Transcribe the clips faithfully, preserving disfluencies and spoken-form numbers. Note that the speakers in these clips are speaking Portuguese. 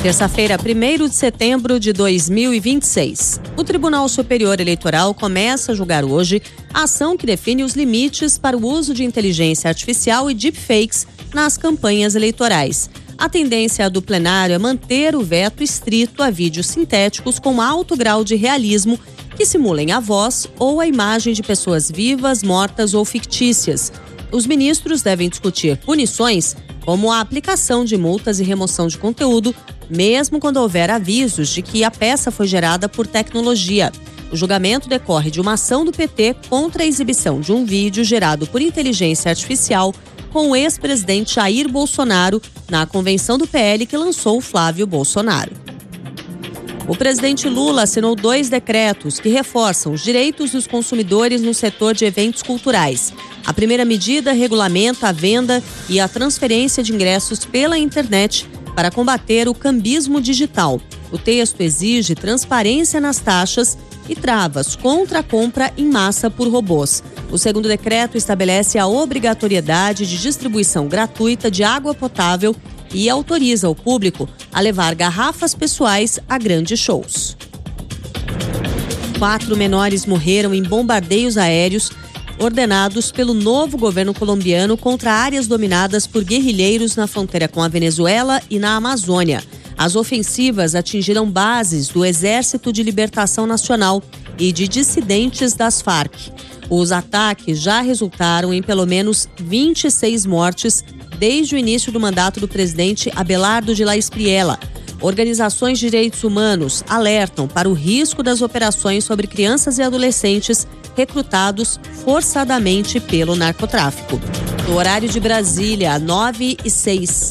Terça-feira, primeiro de setembro de dois mil e vinte e seis. O Tribunal Superior Eleitoral começa a julgar hoje a ação que define os limites para o uso de inteligência artificial e deepfakes nas campanhas eleitorais. A tendência do plenário é manter o veto estrito a vídeos sintéticos com alto grau de realismo que simulem a voz ou a imagem de pessoas vivas, mortas ou fictícias. Os ministros devem discutir punições como a aplicação de multas e remoção de conteúdo, mesmo quando houver avisos de que a peça foi gerada por tecnologia. O julgamento decorre de uma ação do P T contra a exibição de um vídeo gerado por inteligência artificial com o ex-presidente Jair Bolsonaro na convenção do P L que lançou Flávio Bolsonaro. O presidente Lula assinou dois decretos que reforçam os direitos dos consumidores no setor de eventos culturais. A primeira medida regulamenta a venda e a transferência de ingressos pela internet para combater o cambismo digital. O texto exige transparência nas taxas e travas contra a compra em massa por robôs. O segundo decreto estabelece a obrigatoriedade de distribuição gratuita de água potável e autoriza o público a levar garrafas pessoais a grandes shows. Quatro menores morreram em bombardeios aéreos ordenados pelo novo governo colombiano contra áreas dominadas por guerrilheiros na fronteira com a Venezuela e na Amazônia. As ofensivas atingiram bases do Exército de Libertação Nacional e de dissidentes das Farc. Os ataques já resultaram em pelo menos vinte e seis mortes desde o início do mandato do presidente Abelardo de la Espriella. Organizações de direitos humanos alertam para o risco das operações sobre crianças e adolescentes recrutados forçadamente pelo narcotráfico. No horário de Brasília, nove e seis.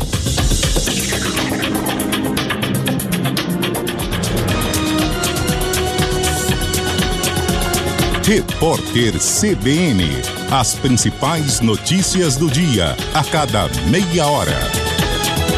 Repórter C B N. As principais notícias do dia, a cada meia hora.